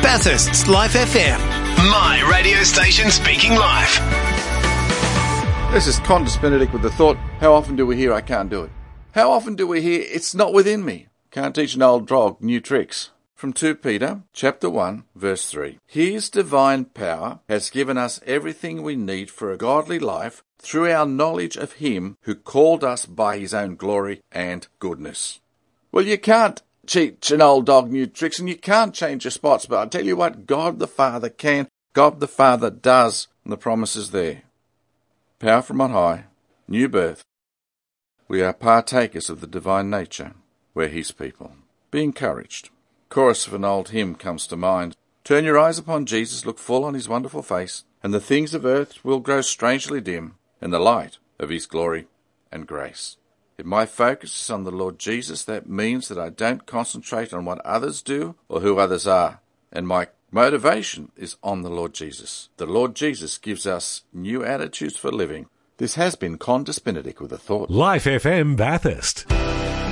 Bathurst's Life FM. My radio station speaking life. This is Qantas Benedict with the thought, how often do we hear I can't do it? How often do we hear it's not within me? Can't teach an old dog new tricks. From 2 Peter chapter 1 verse 3. His divine power has given us everything we need for a godly life through our knowledge of him who called us by his own glory and goodness. Well, you can't teach an old dog new tricks and you can't change your spots, but I tell you what, God the Father can. God the Father does, and the promise is there. Power from on high, new birth. We are partakers of the divine nature. We're his people. Be encouraged. Chorus of an old hymn comes to mind. Turn your eyes upon Jesus, look full on his wonderful face, and the things of earth will grow strangely dim in the light of his glory and grace. If my focus is on the Lord Jesus, that means that I don't concentrate on what others do or who others are, and my motivation is on the Lord Jesus. The Lord Jesus gives us new attitudes for living. This has been Qantas Benedict with a thought. Life FM Bathurst.